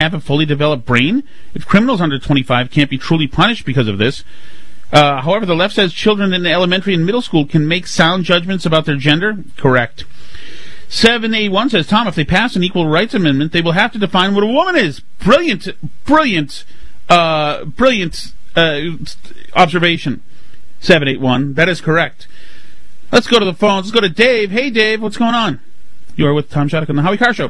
have a fully developed brain. If criminals under 25 can't be truly punished because of this. However, the left says children in the elementary and middle school can make sound judgments about their gender. Correct. 781 says, Tom, if they pass an equal rights amendment, they will have to define what a woman is. Brilliant observation. 781. That is correct. Let's go to the phones. Let's go to Dave. Hey, Dave, what's going on? You are with Tom Shattuck on the Howie Carr Show.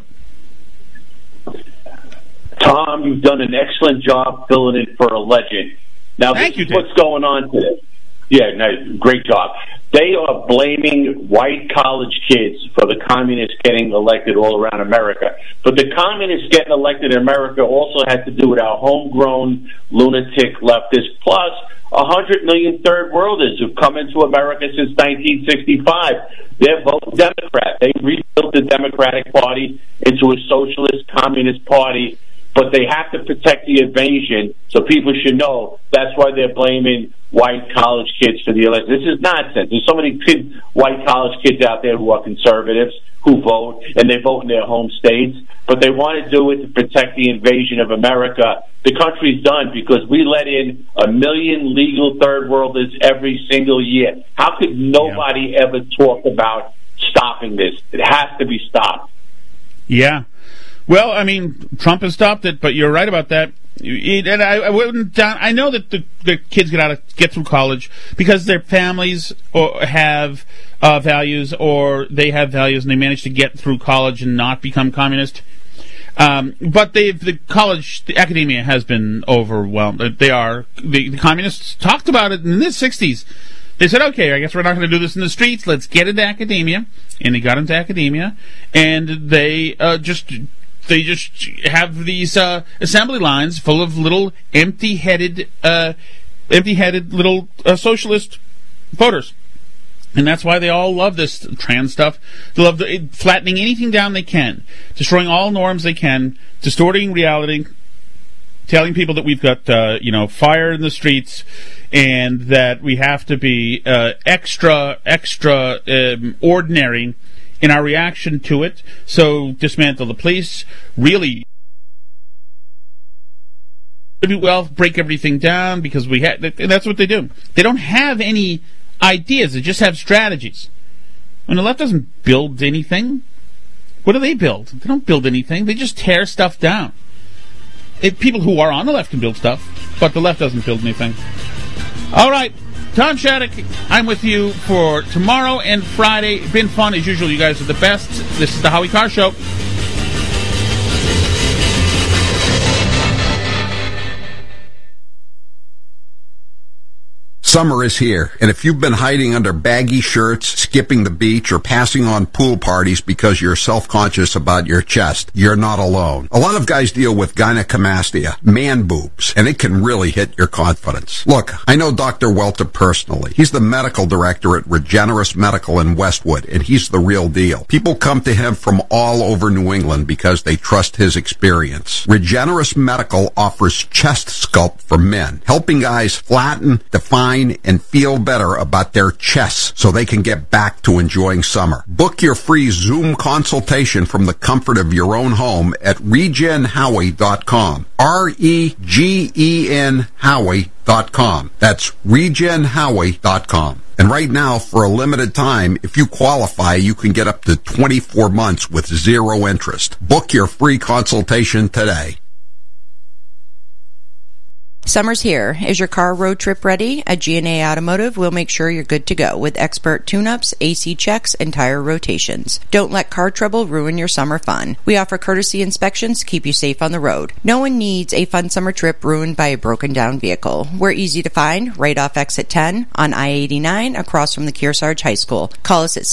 Tom, you've done an excellent job filling in for a legend. Now, Thank you, Dave. What's going on today? Yeah, no, great job. They are blaming white college kids for the communists getting elected all around America. But the communists getting elected in America also had to do with our homegrown lunatic leftists, plus 100 million third worlders who've come into America since 1965. They're voting Democrat. They rebuilt the Democratic Party into a socialist communist party, but they have to protect the invasion, so people should know that's why they're blaming white college kids for the election. This is nonsense. There's so many white college kids out there who are conservatives, who vote, and they vote in their home states, but they want to do it to protect the invasion of America. The country's done because we let in 1 million legal third worlders every single year. How could nobody ever talk about stopping this? It has to be stopped. Yeah. Well, I mean, Trump has stopped it, but you're right about that. And I wouldn't. I know that the kids get through college because their families have values, or they have values, and they manage to get through college and not become communist. But the academia has been overwhelmed. The communists talked about it in the 60s. They said, okay, I guess we're not going to do this in the streets. Let's get into academia. And they got into academia, and they just have these assembly lines full of little empty-headed little socialist voters. And that's why they all love this trans stuff. They love flattening anything down they can, destroying all norms they can, distorting reality, telling people that we've got fire in the streets, and that we have to be extra ordinary in our reaction to it. So dismantle the police, really break everything down, because that's what they do. They don't have any ideas, they just have strategies. When the left doesn't build anything, what do they build? They don't build anything, they just tear stuff down. People who are on the left can build stuff, but the left doesn't build anything. All right, Tom Shattuck, I'm with you for tomorrow and Friday. Been fun as usual. You guys are the best. This is the Howie Carr Show. Summer is here, and if you've been hiding under baggy shirts, skipping the beach, or passing on pool parties because you're self-conscious about your chest, you're not alone. A lot of guys deal with gynecomastia, man boobs, and it can really hit your confidence. Look, I know Dr. Welter personally. He's the medical director at Regenerous Medical in Westwood, and he's the real deal. People come to him from all over New England because they trust his experience. Regenerous Medical offers chest sculpt for men, helping guys flatten, define, and feel better about their chests so they can get back to enjoying summer. Book your free Zoom consultation from the comfort of your own home at regenhowie.com. REGEN Howie.com. That's regenhowie.com. And right now, for a limited time, if you qualify, you can get up to 24 months with zero interest. Book your free consultation today. Summer's here. Is your car road trip ready? At G&A Automotive, we'll make sure you're good to go with expert tune-ups, AC checks, and tire rotations. Don't let car trouble ruin your summer fun. We offer courtesy inspections to keep you safe on the road. No one needs a fun summer trip ruined by a broken-down vehicle. We're easy to find right off exit 10 on I-89 across from the Kearsarge High School. Call us at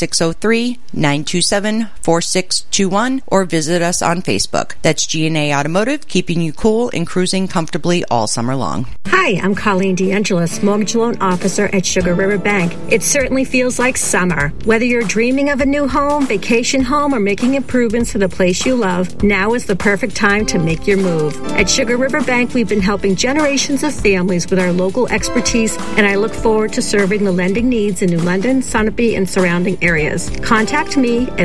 603-927-4621 or visit us on Facebook. That's G&A Automotive, keeping you cool and cruising comfortably all summer long. along. Hi, I'm Colleen DeAngelis, Mortgage Loan Officer at Sugar River Bank. It certainly feels like summer. Whether you're dreaming of a new home, vacation home, or making improvements to the place you love, now is the perfect time to make your move. At Sugar River Bank, we've been helping generations of families with our local expertise, and I look forward to serving the lending needs in New London, Sunapee, and surrounding areas. Contact me at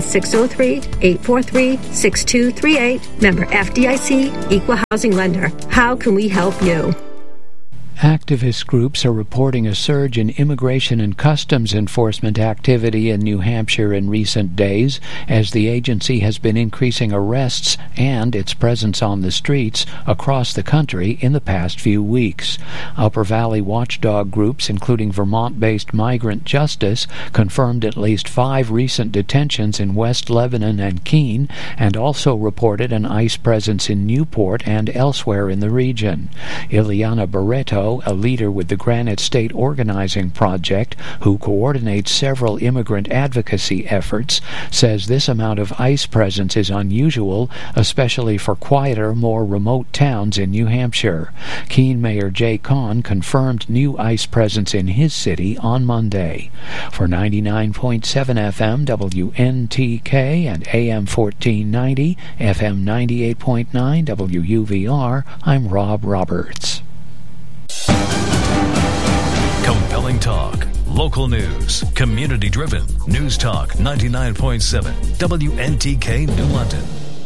603-843-6238. Member FDIC, Equal Housing Lender. How can we help you? Activist groups are reporting a surge in immigration and customs enforcement activity in New Hampshire in recent days, as the agency has been increasing arrests and its presence on the streets across the country in the past few weeks. Upper Valley watchdog groups, including Vermont-based Migrant Justice, confirmed at least 5 recent detentions in West Lebanon and Keene, and also reported an ICE presence in Newport and elsewhere in the region. Ileana Barreto, a leader with the Granite State Organizing Project, who coordinates several immigrant advocacy efforts, says this amount of ICE presence is unusual, especially for quieter, more remote towns in New Hampshire. Keene Mayor Jay Kahn confirmed new ICE presence in his city on Monday. For 99.7 FM WNTK and AM 1490, FM 98.9 WUVR, I'm Rob Roberts. Compelling talk, local news, community-driven. News Talk 99.7 WNTK New London.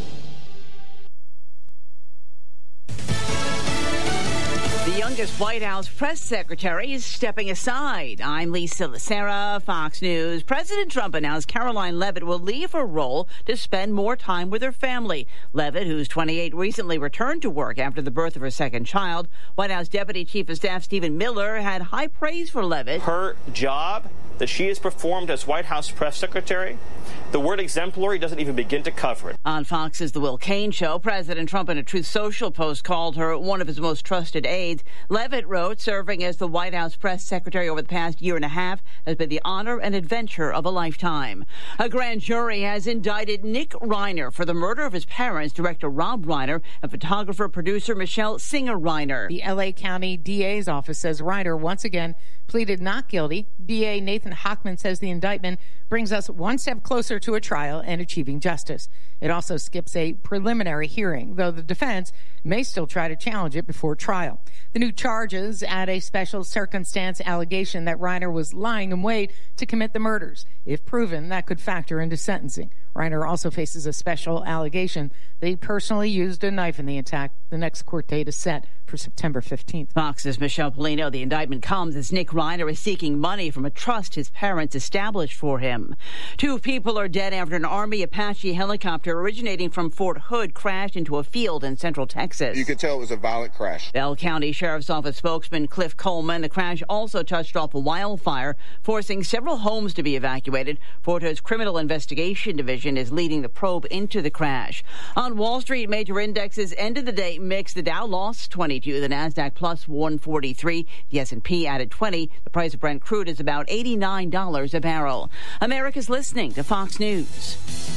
The youngest White House press secretary is stepping aside. I'm Lisa Lacera, Fox News. President Trump announced Caroline Leavitt will leave her role to spend more time with her family. Leavitt, who's 28, recently returned to work after the birth of her second child. White House Deputy Chief of Staff Stephen Miller had high praise for Leavitt. Her job that she has performed as White House press secretary, the word exemplary doesn't even begin to cover it. On Fox's The Will Cain Show, President Trump in a Truth Social post called her one of his most trusted aides. Leavitt wrote, serving as the White House press secretary over the past year and a half has been the honor and adventure of a lifetime. A grand jury has indicted Nick Reiner for the murder of his parents, director Rob Reiner and photographer producer Michelle Singer Reiner. The L.A. County DA's office says Reiner once again pleaded not guilty. DA Nathan Hochman says the indictment brings us one step closer to a trial and achieving justice. It also skips a preliminary hearing, though the defense may still try to challenge it before trial. The new charges add a special circumstance allegation that Reiner was lying in wait to commit the murders. If proven, that could factor into sentencing. Reiner also faces a special allegation that he personally used a knife in the attack. The next court date is set for September 15th. Fox's Michelle Polino. The indictment comes as Nick Reiner is seeking money from a trust his parents established for him. 2 people are dead after an Army Apache helicopter originating from Fort Hood crashed into a field in central Texas. You could tell it was a violent crash. Bell County Sheriff's Office spokesman Cliff Coleman. The crash also touched off a wildfire, forcing several homes to be evacuated. Fort Hood's Criminal Investigation Division is leading the probe into the crash. On Wall Street, major indexes ended the day mixed. The Dow lost 22, the Nasdaq plus 143, the S&P added 20. The price of Brent crude is about $89 a barrel. America's listening to Fox News.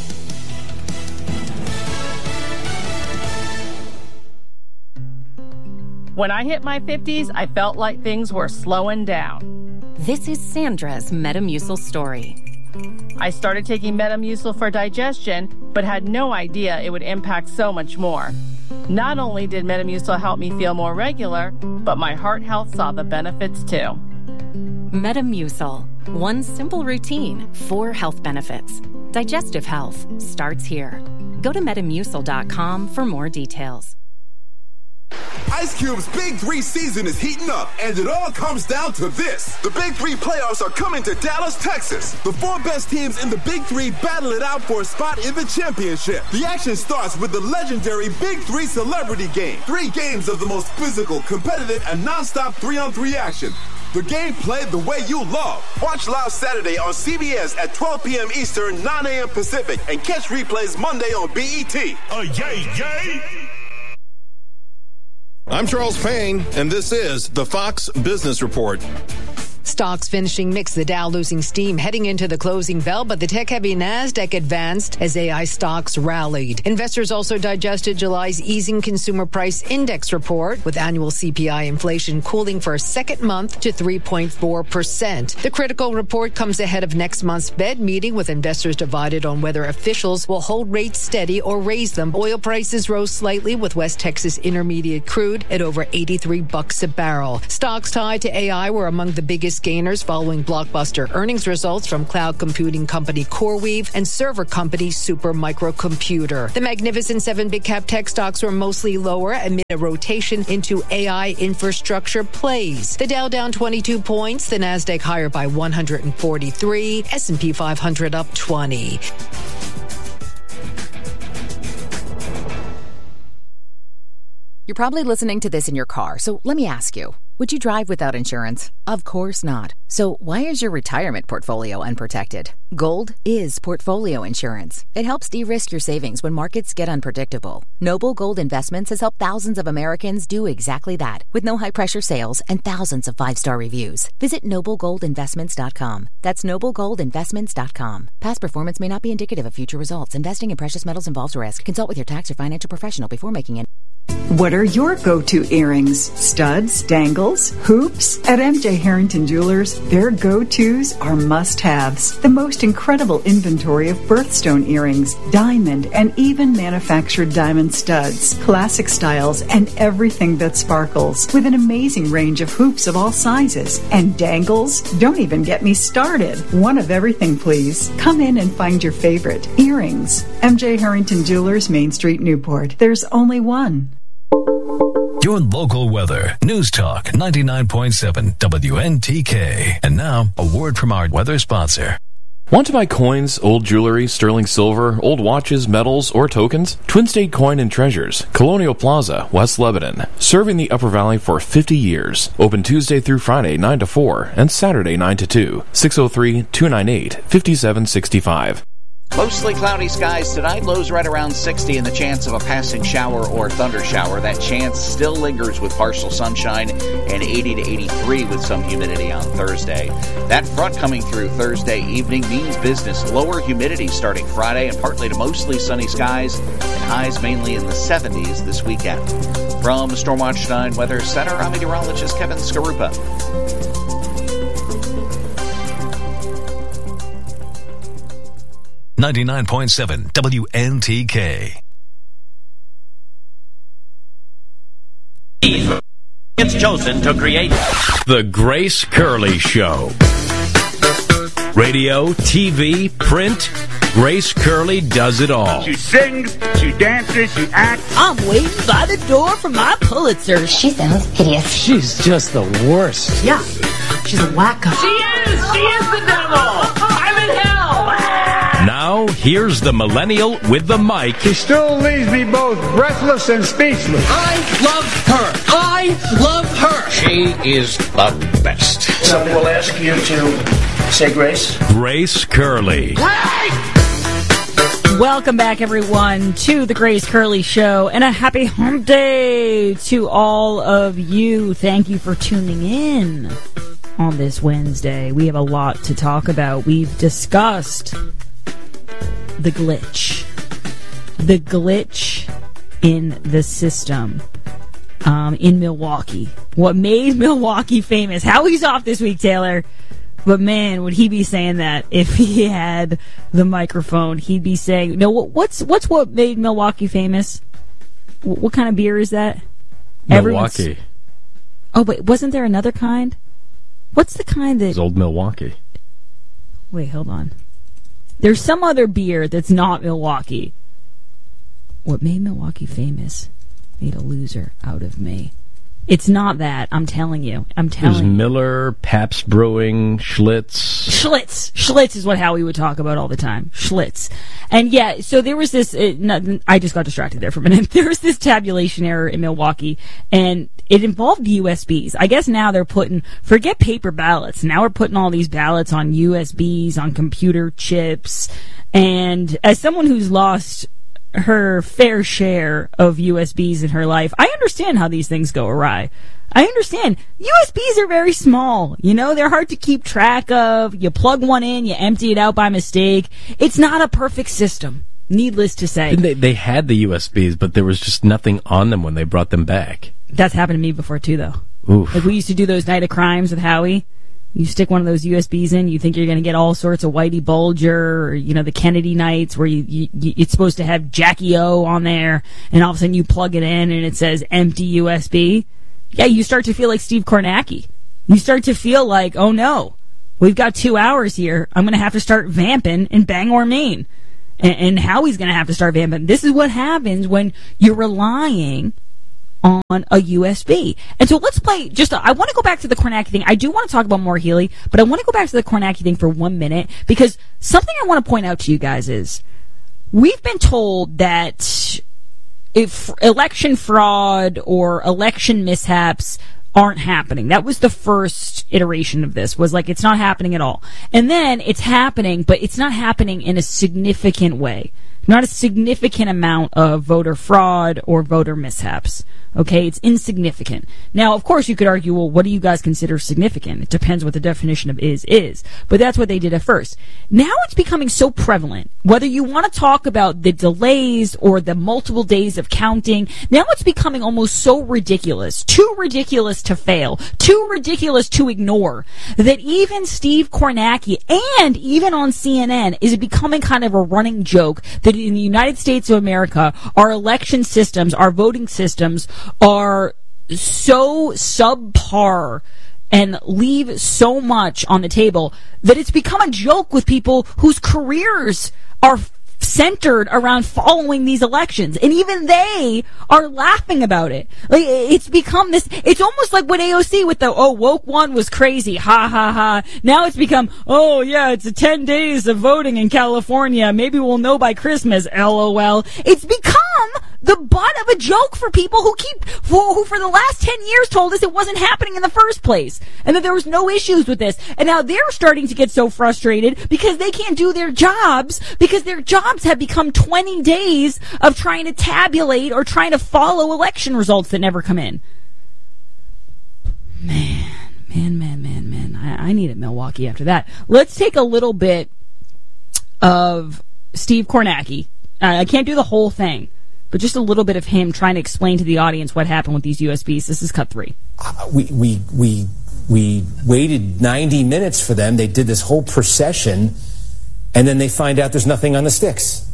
When I hit my 50s, I felt like things were slowing down. This is Sandra's Metamucil story. I started taking Metamucil for digestion, but had no idea it would impact so much more. Not only did Metamucil help me feel more regular, but my heart health saw the benefits too. Metamucil. One simple routine, 4 health benefits. Digestive health starts here. Go to Metamucil.com for more details. Ice Cube's Big 3 season is heating up, and it all comes down to this. The Big 3 playoffs are coming to Dallas, Texas. The 4 best teams in the Big 3 battle it out for a spot in the championship. The action starts with the legendary Big 3 Celebrity Game. 3 games of the most physical, competitive, and non-stop 3-on-3 action. The game played the way you love. Watch live Saturday on CBS at 12 p.m. Eastern, 9 a.m. Pacific, and catch replays Monday on BET. Yay! I'm Charles Payne, and this is the Fox Business Report. Stocks finishing mixed, the Dow losing steam heading into the closing bell, but the tech-heavy NASDAQ advanced as AI stocks rallied. Investors also digested July's easing consumer price index report, with annual CPI inflation cooling for a second month to 3.4%. The critical report comes ahead of next month's Fed meeting, with investors divided on whether officials will hold rates steady or raise them. Oil prices rose slightly, with West Texas Intermediate crude at over $83 a barrel. Stocks tied to AI were among the biggest gainers following blockbuster earnings results from cloud computing company CoreWeave and server company Supermicrocomputer. The Magnificent Seven big cap tech stocks were mostly lower amid a rotation into AI infrastructure plays. The Dow down 22 points, the Nasdaq higher by 143, S&P 500 up 20. You're probably listening to this in your car, so let me ask you, would you drive without insurance? Of course not. So why is your retirement portfolio unprotected? Gold is portfolio insurance. It helps de-risk your savings when markets get unpredictable. Noble Gold Investments has helped thousands of Americans do exactly that, with no high-pressure sales and thousands of 5-star reviews. Visit NobleGoldInvestments.com. That's NobleGoldInvestments.com. Past performance may not be indicative of future results. Investing in precious metals involves risk. Consult with your tax or financial professional before making it. What are your go-to earrings? Studs, dangles, hoops? At MJ Harrington Jewelers, their go-tos are must-haves. The most incredible inventory of birthstone earrings, diamond, and even manufactured diamond studs, classic styles, and everything that sparkles, with an amazing range of hoops of all sizes. And dangles? Don't even get me started. One of everything, please. Come in and find your favorite. Earrings. MJ Harrington Jewelers, Main Street, Newport. There's only one. Your local weather. News Talk 99.7 WNTK. And now, a word from our weather sponsor. Want to buy coins, old jewelry, sterling silver, old watches, medals, or tokens? Twin State Coin and Treasures, Colonial Plaza, West Lebanon. Serving the Upper Valley for 50 years. Open Tuesday through Friday 9 to 4 and Saturday 9 to 2. 603-298-5765. Mostly cloudy skies tonight, lows right around 60 and the chance of a passing shower or thunder shower. That chance still lingers with partial sunshine and 80 to 83 with some humidity on Thursday. That front coming through Thursday evening means business. Lower humidity starting Friday and partly to mostly sunny skies and highs mainly in the 70s this weekend. From Stormwatch 9 Weather Center, I'm meteorologist Kevin Skarupa. 99.7 WNTK. It's chosen to create The Grace Curley Show. Radio, TV, print, Grace Curley does it all. She sings, she dances, she acts. I'm waiting by the door for my Pulitzer. She sounds hideous. She's just the worst. Yeah, she's a wacko. She is the devil. I'm in hell. Now, here's the millennial with the mic. She still leaves me both breathless and speechless. I love her. I love her. She is the best. So we'll ask you to say grace. Grace Curley. Welcome back, everyone, to the Grace Curley Show, and a happy hump day to all of you. Thank you for tuning in on this Wednesday. We have a lot to talk about. We've discussed the glitch in the system in Milwaukee. What made Milwaukee famous? Howie's off this week, Taylor. But man, would he be saying that if he had the microphone? He'd be saying, "No, what's what made Milwaukee famous? What kind of beer is that?" Milwaukee. Oh, but wasn't there another kind? What's the kind that? It's Old Milwaukee. Wait, hold on. There's some other beer that's not Milwaukee. What made Milwaukee famous made a loser out of me. It's not that. I'm telling you. There's Miller, Pabst Brewing, Schlitz. Schlitz is what Howie would talk about all the time. Schlitz. And yeah, so there was this, I just got distracted there for a minute. There was this tabulation error in Milwaukee, and it involved USBs. I guess now they're forget paper ballots. Now we're putting all these ballots on USBs, on computer chips. And as someone who's lost her fair share of USBs in her life. I understand how these things go awry. I understand. USBs are very small. You know, they're hard to keep track of. You plug one in, you empty it out by mistake. It's not a perfect system, needless to say. They had the USBs, but there was just nothing on them when they brought them back. That's happened to me before, too, though. Oof. Like, we used to do those Night of Crimes with Howie. You stick one of those USBs in, you think you're going to get all sorts of Whitey Bulger, or, you know, the Kennedy nights where it's supposed to have Jackie O on there, and all of a sudden you plug it in and it says empty USB. Yeah, you start to feel like Steve Kornacki. You start to feel like, oh no, we've got 2 hours here. I'm going to have to start vamping in Bangor, Maine. And Howie's going to have to start vamping. This is what happens when you're relying on a USB. And so let's play I want to go back to the Kornacki thing. I do want to talk about Maura Healey, but I want to go back to the Kornacki thing for 1 minute, because something I want to point out to you guys is we've been told that if election fraud or election mishaps aren't happening. That was the first iteration of this, was like, it's not happening at all. And then it's happening, but it's not happening in a significant way. Not a significant amount of voter fraud or voter mishaps. Okay, it's insignificant. Now, of course, you could argue, well, what do you guys consider significant? It depends what the definition of is. But that's what they did at first. Now it's becoming so prevalent, whether you want to talk about the delays or the multiple days of counting, now it's becoming almost so ridiculous, too ridiculous to fail, too ridiculous to ignore, that even Steve Kornacki and even on CNN is becoming kind of a running joke that in the United States of America, our election systems, our voting systems are so subpar and leave so much on the table that it's become a joke with people whose careers are centered around following these elections, and even they are laughing about it. Like, it's become this, it's almost like what AOC with the, oh, woke one was crazy, ha ha ha. Now it's become, oh yeah, it's 10 days of voting in California, maybe we'll know by Christmas, LOL. It's become the butt of a joke for people who for the last 10 years told us it wasn't happening in the first place, and that there was no issues with this. And now they're starting to get so frustrated because they can't do their jobs, because their jobs have become 20 days of trying to tabulate or trying to follow election results that never come in. Man. I needed Milwaukee after that. Let's take a little bit of Steve Kornacki. I can't do the whole thing, but just a little bit of him trying to explain to the audience what happened with these USBs. This is cut 3. We waited 90 minutes for them. They did this whole procession, and then they find out there's nothing on the sticks.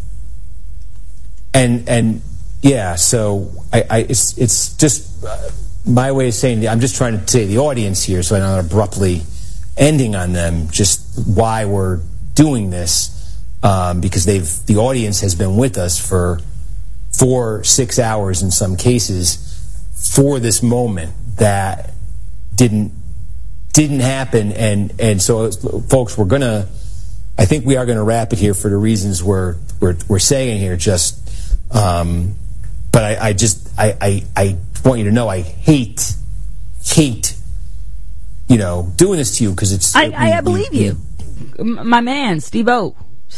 And yeah, so it's just my way of saying, I'm just trying to say the audience here, so I'm not abruptly ending on them, just why we're doing this, because the audience has been with us for 4-6 hours in some cases for this moment that didn't happen, and so folks, I think we are gonna wrap it here for the reasons we're saying here. But I want you to know I hate doing this to you, because it's. I believe you, my man, Stevie.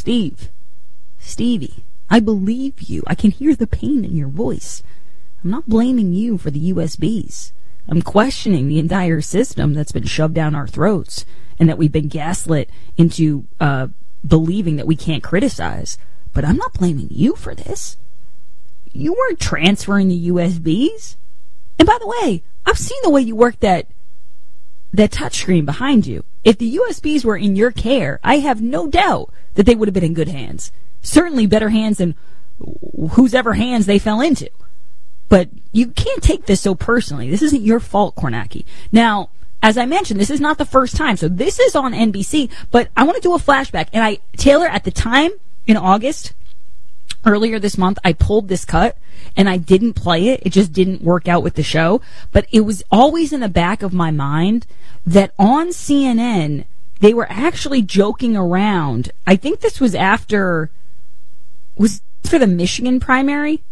I believe you. I can hear the pain in your voice. I'm not blaming you for the USBs. I'm questioning the entire system that's been shoved down our throats, and that we've been gaslit into believing that we can't criticize. But I'm not blaming you for this. You weren't transferring the USBs. And by the way, I've seen the way you work that touchscreen behind you. If the USBs were in your care, I have no doubt that they would have been in good hands. Certainly better hands than whose ever hands they fell into. But you can't take this so personally. This isn't your fault, Kornacki. Now, as I mentioned, this is not the first time. So this is on NBC, but I want to do a flashback. And Taylor, at the time, in August, earlier this month, I pulled this cut and I didn't play it. It just didn't work out with the show. But it was always in the back of my mind that on CNN, they were actually joking around. I think this was for the Michigan primary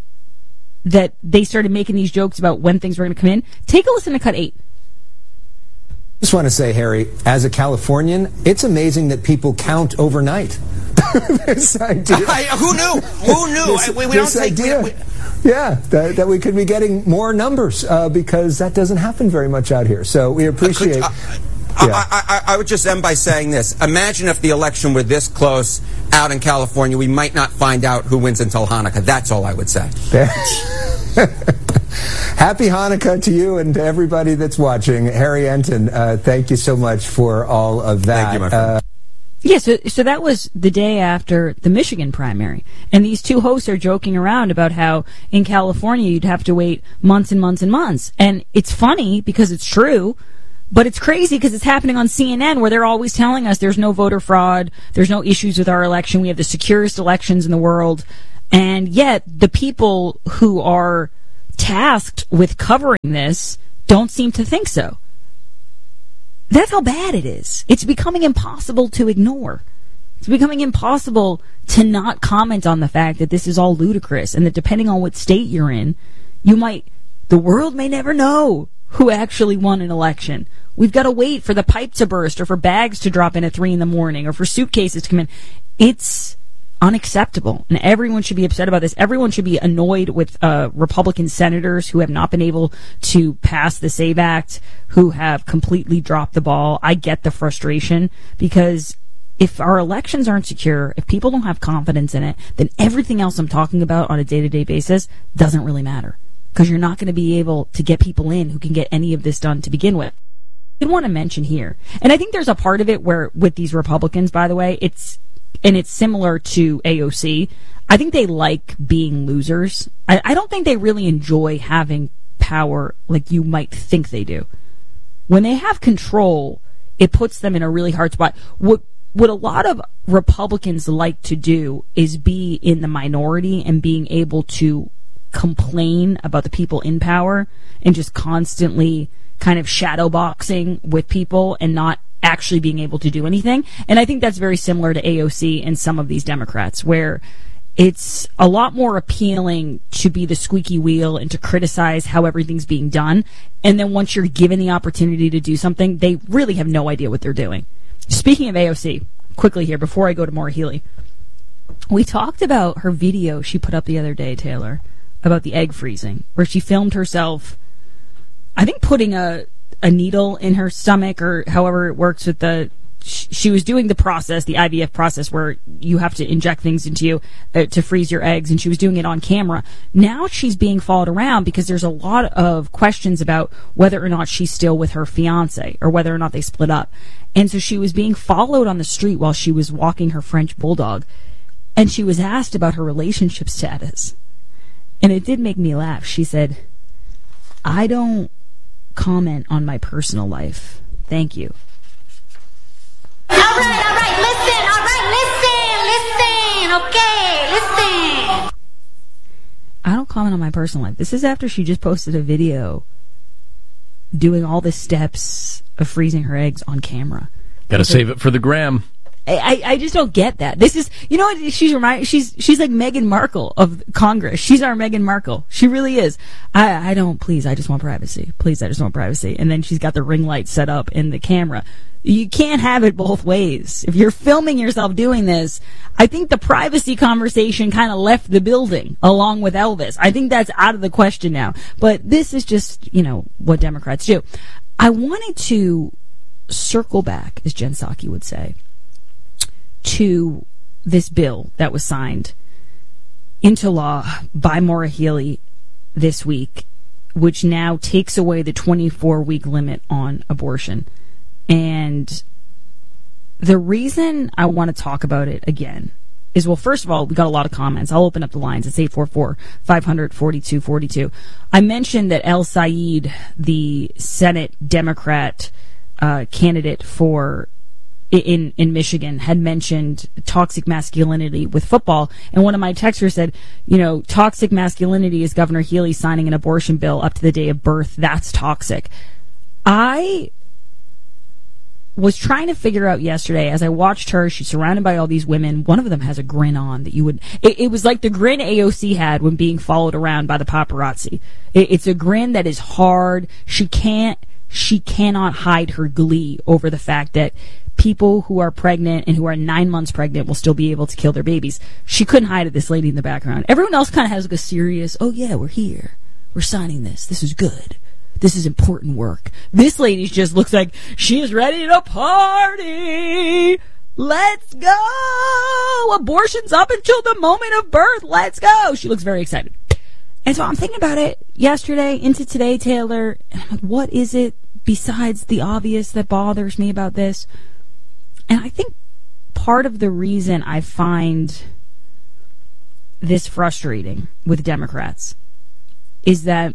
that they started making these jokes about when things were going to come in. Take a listen to cut 8. Just want to say, Harry, as a Californian, it's amazing that people count overnight. This idea. Who knew? Who knew? That we could be getting more numbers because that doesn't happen very much out here. So we appreciate. I would just end by saying this. Imagine if the election were this close out in California. We might not find out who wins until Hanukkah. That's all I would say. Happy Hanukkah to you and to everybody that's watching. Harry Enten, thank you so much for all of that. Thank you, my friend. So that was the day after the Michigan primary. And these two hosts are joking around about how in California you'd have to wait months and months and months. And it's funny because it's true, but it's crazy because it's happening on CNN where they're always telling us there's no voter fraud, there's no issues with our election, we have the securest elections in the world. And yet the people who are tasked with covering this don't seem to think so. That's how bad it is. It's becoming impossible to ignore. It's becoming impossible to not comment on the fact that this is all ludicrous and that depending on what state you're in, the world may never know who actually won an election. We've got to wait for the pipe to burst or for bags to drop in at 3 a.m. or for suitcases to come in. It's unacceptable, and everyone should be upset about this. Everyone should be annoyed with Republican senators who have not been able to pass the SAVE Act, who have completely dropped the ball. I get the frustration because if our elections aren't secure, if people don't have confidence in it, then everything else I'm talking about on a day-to-day basis doesn't really matter because you're not going to be able to get people in who can get any of this done to begin with. I want to mention here, and I think there's a part of it where with these Republicans, by the way, it's similar to AOC. I think they like being losers. I don't think they really enjoy having power like you might think they do. When they have control, it puts them in a really hard spot. What a lot of Republicans like to do is be in the minority and being able to complain about the people in power and just constantly kind of shadowboxing with people and not actually being able to do anything. And I think that's very similar to AOC and some of these Democrats, where it's a lot more appealing to be the squeaky wheel and to criticize how everything's being done. And then once you're given the opportunity to do something, they really have no idea what they're doing. Speaking of AOC, quickly here, before I go to Maura Healey, we talked about her video she put up the other day, Taylor, about the egg freezing, where she filmed herself, I think, putting a needle in her stomach or however it works with she was doing the process, the IVF process, where you have to inject things into you to freeze your eggs, and she was doing it on camera. Now she's being followed around because there's a lot of questions about whether or not she's still with her fiance or whether or not they split up. And so she was being followed on the street while she was walking her French bulldog, and she was asked about her relationship status. And it did make me laugh. She said, "I don't comment on my personal life. Thank you." All right, listen, okay, listen. I don't comment on my personal life. This is after she just posted a video doing all the steps of freezing her eggs on camera. Gotta save it for the gram. I just don't get that. This is, you know what, she's like Meghan Markle of Congress. She's our Meghan Markle. She really is. I just want privacy. Please, I just want privacy. And then she's got the ring light set up in the camera. You can't have it both ways. If you're filming yourself doing this, I think the privacy conversation kind of left the building along with Elvis. I think that's out of the question now. But this is just, what Democrats do. I wanted to circle back, as Jen Psaki would say, to this bill that was signed into law by Maura Healey this week, which now takes away the 24-week limit on abortion. And the reason I want to talk about it again is, well, first of all, we got a lot of comments. I'll open up the lines. It's 844-500-4242. I mentioned that El Sayed, the Senate Democrat candidate in Michigan, had mentioned toxic masculinity with football. And one of my texters said, toxic masculinity is Governor Healey signing an abortion bill up to the day of birth. That's toxic. I was trying to figure out yesterday, as I watched her, she's surrounded by all these women. One of them has a grin on that it was like the grin AOC had when being followed around by the paparazzi. It's a grin that is hard. She can't she cannot hide her glee over the fact that people who are pregnant and who are 9 months pregnant will still be able to kill their babies. She couldn't hide it, this lady in the background. Everyone else kind of has like a serious, oh yeah, we're here. We're signing this. This is good. This is important work. This lady just looks like she is ready to party. Let's go. Abortion's up until the moment of birth. Let's go. She looks very excited. And so I'm thinking about it yesterday into today, Taylor. And I'm like, what is it besides the obvious that bothers me about this? And I think part of the reason I find this frustrating with Democrats is that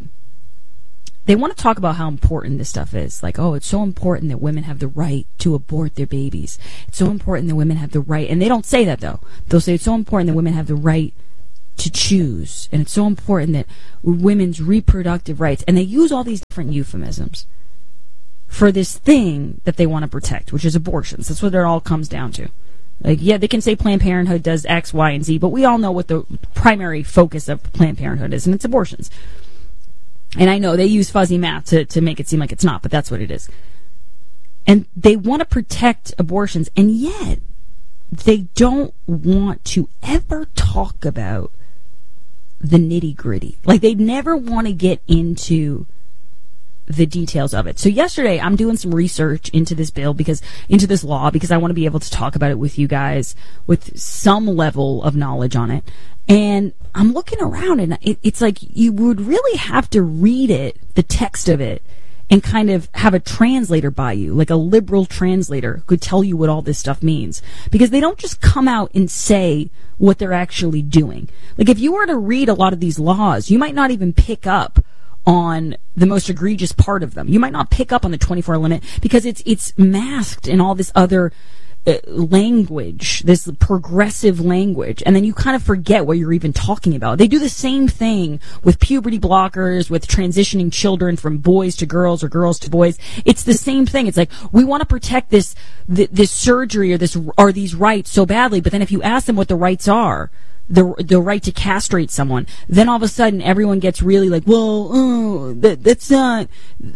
they want to talk about how important this stuff is. Like, oh, it's so important that women have the right to abort their babies. It's so important that women have the right. And they don't say that, though. They'll say it's so important that women have the right to choose. And it's so important that women's reproductive rights. And they use all these different euphemisms for this thing that they want to protect, which is abortions. That's what it all comes down to. Like, yeah, they can say Planned Parenthood does X, Y, and Z, but we all know what the primary focus of Planned Parenthood is, and it's abortions. And I know they use fuzzy math to make it seem like it's not, but that's what it is. And they want to protect abortions, and yet they don't want to ever talk about the nitty-gritty. Like, they never want to get into the details of it. So yesterday, I'm doing some research into this bill, into this law, because I want to be able to talk about it with you guys with some level of knowledge on it. And I'm looking around, and it's like you would really have to read it, the text of it, and kind of have a translator by you, like a liberal translator who could tell you what all this stuff means. Because they don't just come out and say what they're actually doing. Like, if you were to read a lot of these laws, you might not even pick up on the most egregious part of them. You might not pick up on the 24-hour limit because it's masked in all this other language, this progressive language, and then you kind of forget what you're even talking about. They do the same thing with puberty blockers, with transitioning children from boys to girls or girls to boys. It's the same thing. It's like, we want to protect this surgery or these rights so badly, but then if you ask them what the rights are, the right to castrate someone, then all of a sudden everyone gets really like, well, that's not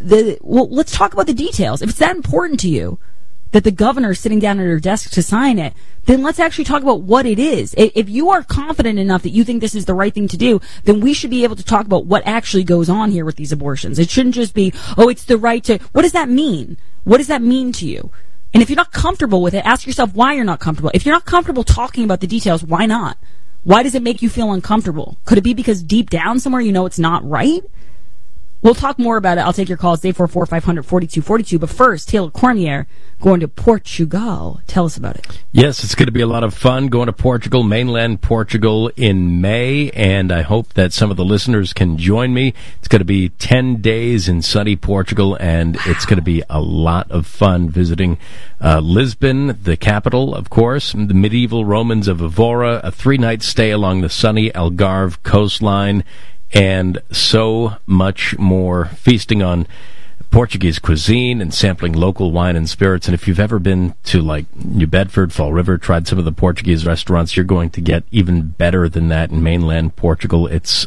well, let's talk about the details. If it's that important to you that the governor is sitting down at her desk to sign it, then let's actually talk about what it is. If you are confident enough that you think this is the right thing to do, then we should be able to talk about what actually goes on here with these abortions. It shouldn't just be, oh, it's the right to... What does that mean? What does that mean to you? And if you're not comfortable with it, ask yourself why you're not comfortable. If you're not comfortable talking about the details, why not? Why does it make you feel uncomfortable? Could it be because deep down somewhere you know it's not right? We'll talk more about it. I'll take your calls, 844-500-4242. But first, Taylor Cormier going to Portugal. Tell us about it. Yes, it's going to be a lot of fun going to Portugal, mainland Portugal in May, and I hope that some of the listeners can join me. It's going to be 10 days in sunny Portugal, and it's going to be a lot of fun visiting Lisbon, the capital, of course, the medieval Romans of Evora, a 3-night stay along the sunny Algarve coastline, and so much more, feasting on Portuguese cuisine and sampling local wine and spirits. And if you've ever been to, like, New Bedford, Fall River, tried some of the Portuguese restaurants, you're going to get even better than that in mainland Portugal. It's...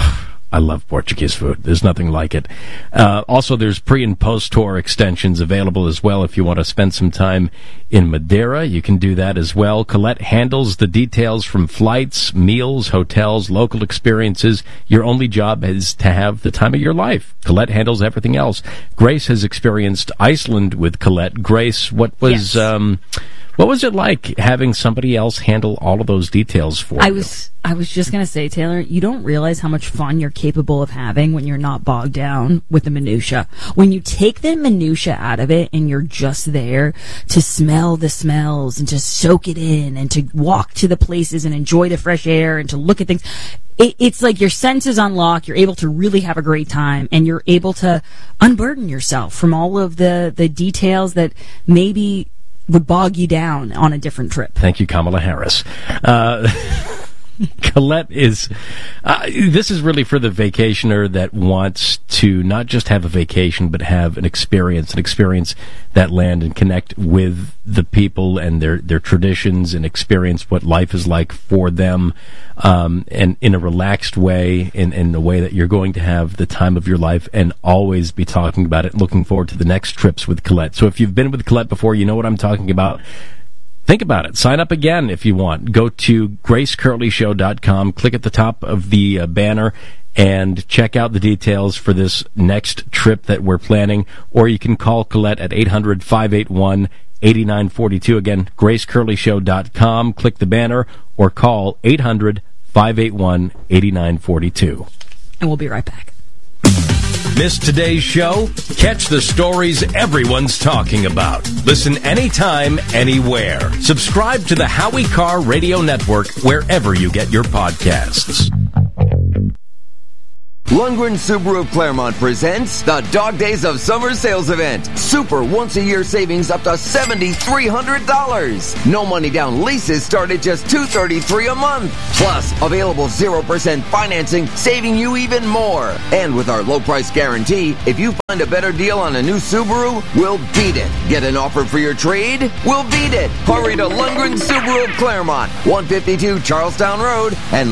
I love Portuguese food. There's nothing like it. Also, there's pre- and post-tour extensions available as well. If you want to spend some time in Madeira, you can do that as well. Colette handles the details from flights, meals, hotels, local experiences. Your only job is to have the time of your life. Colette handles everything else. Grace has experienced Iceland with Colette. Grace, what was... Yes. What was it like having somebody else handle all of those details for you? I was just going to say, Taylor, you don't realize how much fun you're capable of having when you're not bogged down with the minutia. When you take the minutia out of it and you're just there to smell the smells and to soak it in and to walk to the places and enjoy the fresh air and to look at things. It's like your senses unlock, you're able to really have a great time, and you're able to unburden yourself from all of the details that maybe would bog you down on a different trip. Thank you, Kamala Harris. Colette is, this is really for the vacationer that wants to not just have a vacation, but have an experience that land and connect with the people and their traditions and experience what life is like for them, and in a relaxed way, in a way that you're going to have the time of your life and always be talking about it, looking forward to the next trips with Colette. So if you've been with Colette before, you know what I'm talking about. Think about it. Sign up again if you want. Go to gracecurleyshow.com, click at the top of the banner, and check out the details for this next trip that we're planning. Or you can call Colette at 800-581-8942. Again, gracecurleyshow.com, click the banner, or call 800-581-8942. And we'll be right back. Missed today's show? Catch the stories everyone's talking about. Listen anytime, anywhere. Subscribe to the Howie Carr Radio Network wherever you get your podcasts. Lundgren Subaru of Claremont presents the Dog Days of Summer Sales Event. Super once-a-year savings up to $7,300. No money down leases start at just $233 a month. Plus, available 0% financing, saving you even more. And with our low price guarantee, if you find a better deal on a new Subaru, we'll beat it. Get an offer for your trade? We'll beat it. Hurry to Lundgren Subaru of Claremont, 152 Charlestown Road, and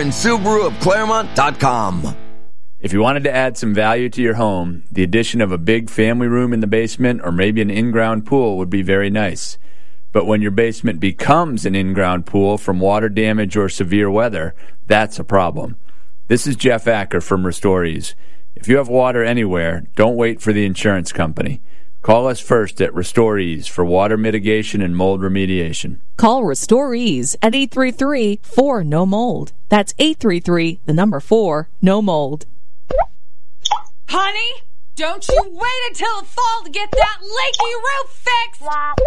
LundgrenSubaruofClaremont.com. If you wanted to add some value to your home, the addition of a big family room in the basement or maybe an in-ground pool would be very nice. But when your basement becomes an in-ground pool from water damage or severe weather, that's a problem. This is Jeff Acker from Restorees. If you have water anywhere, don't wait for the insurance company. Call us first at Restorees for water mitigation and mold remediation. Call Restorees at 833-4-NO-MOLD. That's 833-4-NO-MOLD. Honey, don't you wait until the fall to get that leaky roof fixed!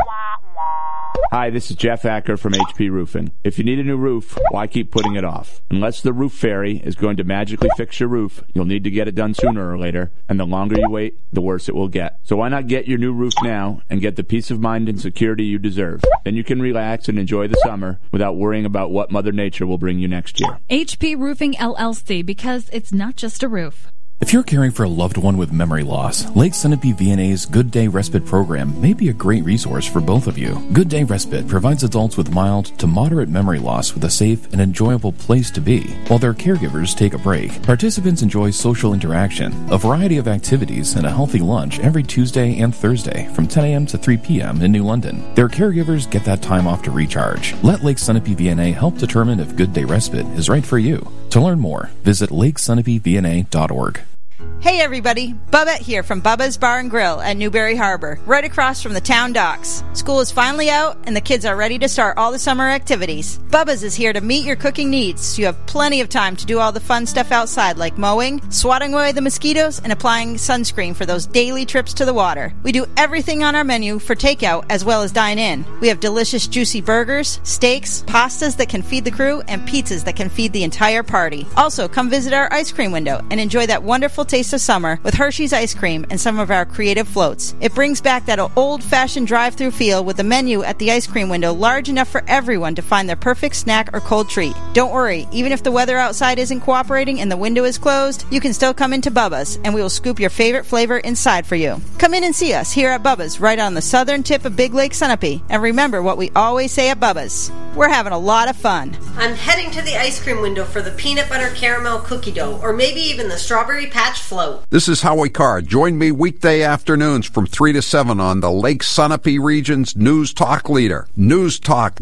Hi, this is Jeff Acker from HP Roofing. If you need a new roof, why keep putting it off? Unless the roof fairy is going to magically fix your roof, you'll need to get it done sooner or later, and the longer you wait, the worse it will get. So why not get your new roof now and get the peace of mind and security you deserve? Then you can relax and enjoy the summer without worrying about what Mother Nature will bring you next year. HP Roofing LLC, because it's not just a roof. If you're caring for a loved one with memory loss, Lake Sunapee VNA's Good Day Respite program may be a great resource for both of you. Good Day Respite provides adults with mild to moderate memory loss with a safe and enjoyable place to be, while their caregivers take a break. Participants enjoy social interaction, a variety of activities, and a healthy lunch every Tuesday and Thursday from 10 a.m. to 3 p.m. in New London. Their caregivers get that time off to recharge. Let Lake Sunapee VNA help determine if Good Day Respite is right for you. To learn more, visit lakesunapeevna.org. Hey everybody, Bubba here from Bubba's Bar and Grill at Newberry Harbor, right across from the town docks. School is finally out and the kids are ready to start all the summer activities. Bubba's is here to meet your cooking needs, so you have plenty of time to do all the fun stuff outside like mowing, swatting away the mosquitoes, and applying sunscreen for those daily trips to the water. We do everything on our menu for takeout as well as dine in. We have delicious juicy burgers, steaks, pastas that can feed the crew, and pizzas that can feed the entire party. Also, come visit our ice cream window and enjoy that wonderful taste of summer with Hershey's ice cream and some of our creative floats. It brings back that old-fashioned drive-through feel with the menu at the ice cream window large enough for everyone to find their perfect snack or cold treat. Don't worry, even if the weather outside isn't cooperating and the window is closed, you can still come into Bubba's and we will scoop your favorite flavor inside for you. Come in and see us here at Bubba's right on the southern tip of Big Lake Sunapee. And remember what we always say at Bubba's. We're having a lot of fun. I'm heading to the ice cream window for the peanut butter caramel cookie dough or maybe even the strawberry patch float. This is Howie Carr. Join me weekday afternoons from 3 to 7 on the Lake Sunapee region's News Talk leader. News Talk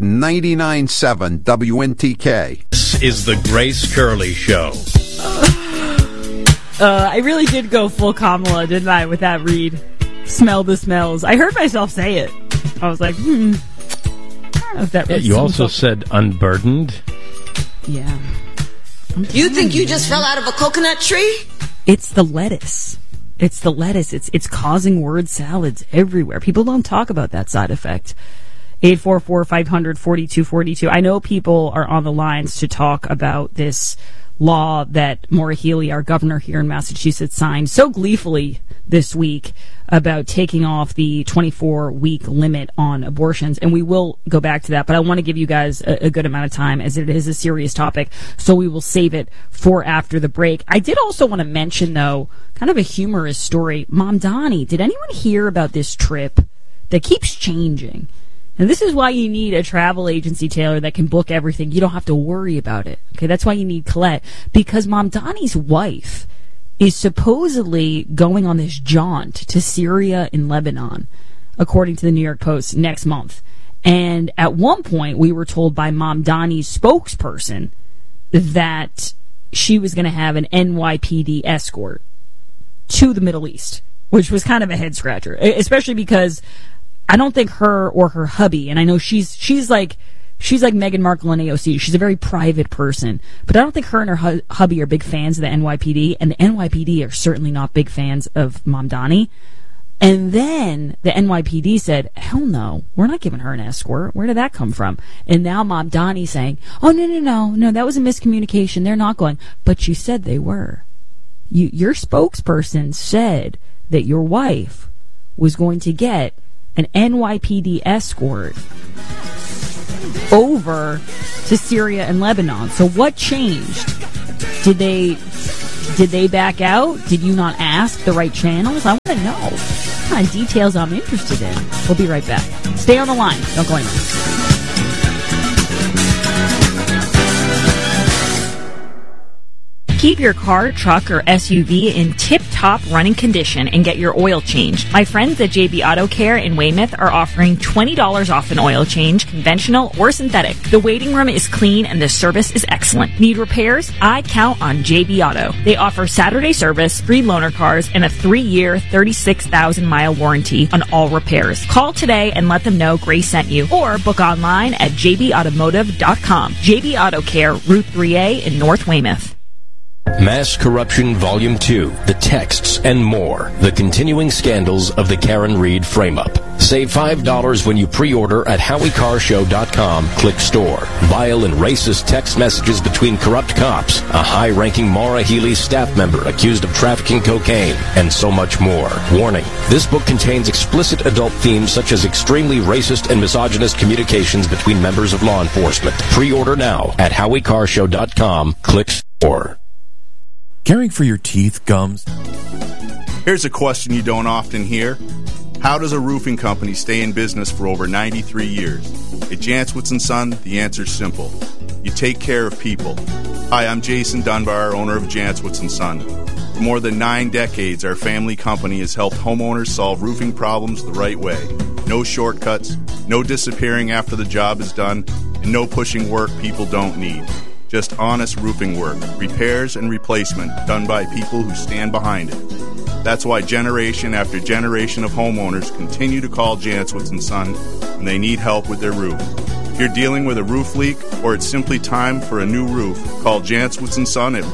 99.7 WNTK. This is the Grace Curley Show. I really did go full Kamala, didn't I, with that read? Smell the smells. I heard myself say it. I was like, You also said unburdened. Yeah. You think you just fell out of a coconut tree? It's the lettuce. It's the lettuce. It's causing word salads everywhere. People don't talk about that side effect. 844-500-4242. I know people are on the lines to talk about this law that Maura Healey, our governor here in Massachusetts, signed so gleefully this week about taking off the 24-week limit on abortions. And we will go back to that, but I want to give you guys a good amount of time as it is a serious topic, so we will save it for after the break. I did also want to mention, though, kind of a humorous story. Mamdani, did anyone hear about this trip that keeps changing? And this is why you need a travel agency, Taylor, that can book everything. You don't have to worry about it. Okay, that's why you need Colette. Because Mamdani's wife is supposedly going on this jaunt to Syria and Lebanon, according to the New York Post, next month. And at one point, we were told by Mamdani's spokesperson that she was going to have an NYPD escort to the Middle East, which was kind of a head-scratcher, especially because I don't think her or her hubby, and I know she's like Meghan Markle and AOC. She's a very private person, but I don't think her and her hubby are big fans of the NYPD, and the NYPD are certainly not big fans of Mamdani. And then the NYPD said, hell no, we're not giving her an escort. Where did that come from? And now Mamdani's saying, oh, no, that was a miscommunication. They're not going. But you said they were. Your spokesperson said that your wife was going to get an NYPD escort over to Syria and Lebanon. So what changed? Did they back out? Did you not ask the right channels? I want to know. What kind of details I'm interested in. We'll be right back. Stay on the line. Don't go anywhere. Keep your car, truck, or SUV in tip-top running condition and get your oil changed. My friends at JB Auto Care in Weymouth are offering $20 off an oil change, conventional or synthetic. The waiting room is clean and the service is excellent. Need repairs? I count on JB Auto. They offer Saturday service, free loaner cars, and a 3-year, 36,000-mile warranty on all repairs. Call today and let them know Grace sent you, or book online at jbautomotive.com. JB Auto Care, Route 3A in North Weymouth. Mass Corruption Volume 2, The Texts and More, the continuing scandals of the Karen Reed frame-up. Save $5 when you pre-order at HowieCarShow.com. Click Store. Vile and racist text messages between corrupt cops, a high-ranking Maura Healey staff member accused of trafficking cocaine, and so much more. Warning, this book contains explicit adult themes such as extremely racist and misogynist communications between members of law enforcement. Pre-order now at HowieCarShow.com. Click Store. Caring for your teeth, gums. Here's a question you don't often hear. How does a roofing company stay in business for over 93 years? At Jantzwitz & Son, the answer's simple. You take care of people. Hi, I'm Jason Dunbar, owner of Jantzwitz & Son. For more than 9 decades, our family company has helped homeowners solve roofing problems the right way. No shortcuts, no disappearing after the job is done, and no pushing work people don't need. Just honest roofing work, repairs and replacement done by people who stand behind it. That's why generation after generation of homeowners continue to call Jantzwitz & Son when they need help with their roof. If you're dealing with a roof leak or it's simply time for a new roof, call Jantzwitz & Son at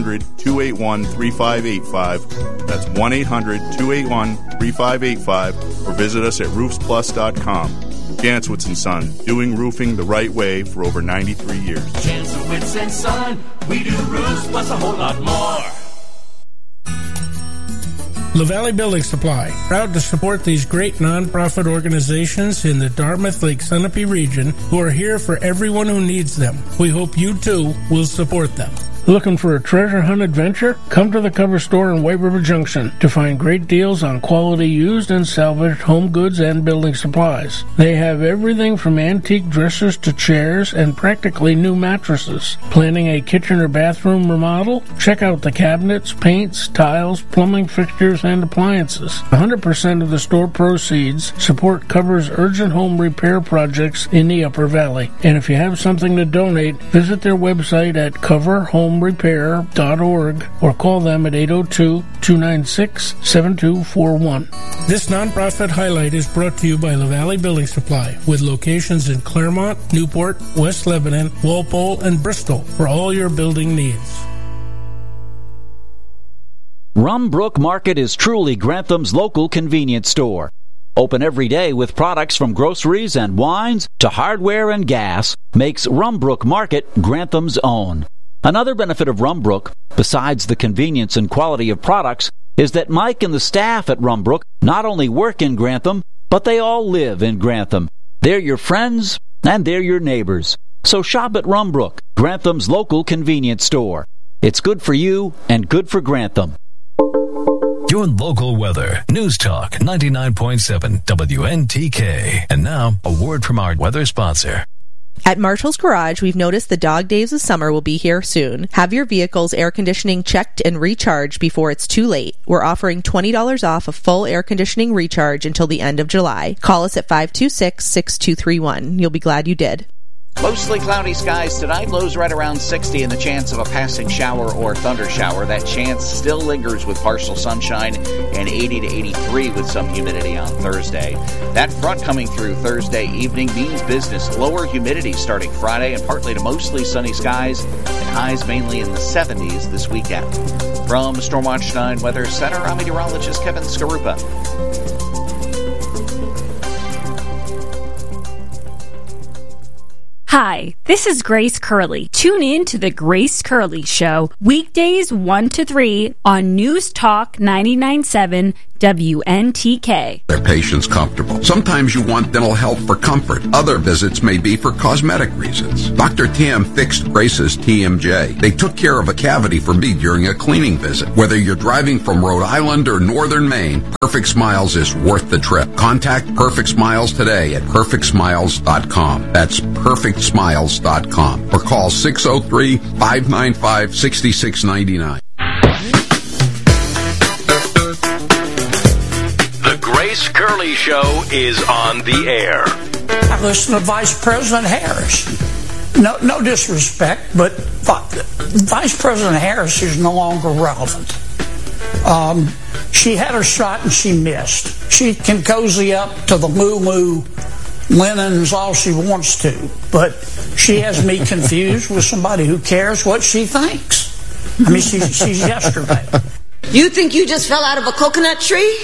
1-800-281-3585. That's 1-800-281-3585 or visit us at roofsplus.com. Jantzwitz & Son, doing roofing the right way for over 93 years. Jantzwitz & Son, we do roofs plus a whole lot more. La Valley Building Supply, proud to support these great nonprofit organizations in the Dartmouth Lake Sunapee region who are here for everyone who needs them. We hope you too will support them. Looking for a treasure hunt adventure? Come to the Cover Store in White River Junction to find great deals on quality used and salvaged home goods and building supplies. They have everything from antique dressers to chairs and practically new mattresses. Planning a kitchen or bathroom remodel? Check out the cabinets, paints, tiles, plumbing fixtures, and appliances. 100% of the store proceeds support Cover's urgent home repair projects in the Upper Valley. And if you have something to donate, visit their website at coverhomerepair.org or call them at 802-296-7241. This nonprofit highlight is brought to you by La Valley Building Supply, with locations in Claremont, Newport, West Lebanon, Walpole, and Bristol for all your building needs. Rumbrook Market is truly Grantham's local convenience store. Open every day with products from groceries and wines to hardware and gas makes Rumbrook Market Grantham's own. Another benefit of Rumbrook, besides the convenience and quality of products, is that Mike and the staff at Rumbrook not only work in Grantham, but they all live in Grantham. They're your friends, and they're your neighbors. So shop at Rumbrook, Grantham's local convenience store. It's good for you and good for Grantham. Your local weather. News Talk 99.7 WNTK. And now, a word from our weather sponsor. At Marshall's Garage, we've noticed the dog days of summer will be here soon. Have your vehicle's air conditioning checked and recharged before it's too late. We're offering $20 off a full air conditioning recharge until the end of July. Call us at 526-6231. You'll be glad you did. Mostly cloudy skies tonight, lows right around 60 and the chance of a passing shower or thunder shower. That chance still lingers with partial sunshine and 80 to 83 with some humidity on Thursday. That front coming through Thursday evening means business. Lower humidity starting Friday and partly to mostly sunny skies and highs mainly in the 70s this weekend. From Stormwatch 9 Weather Center, I'm meteorologist Kevin Skarupa. Hi, this is Grace Curley. Tune in to The Grace Curley Show, weekdays 1 to 3 on News Talk 99.7 WNTK. Their patients comfortable. Sometimes you want dental health for comfort. Other visits may be for cosmetic reasons. Dr. Tam fixed Grace's TMJ. They took care of a cavity for me during a cleaning visit. Whether you're driving from Rhode Island or Northern Maine, Perfect Smiles is worth the trip. Contact Perfect Smiles today at perfectsmiles.com. That's perfectsmiles.com. Or call 603-595-6699. The Grace Curley Show is on the air. I listen to Vice President Harris. No disrespect, but Vice President Harris is no longer relevant. She had her shot and she missed. She can cozy up to the moo-moo linens all she wants to, but she has me confused with somebody who cares what she thinks. I mean, she's yesterday. You think you just fell out of a coconut tree?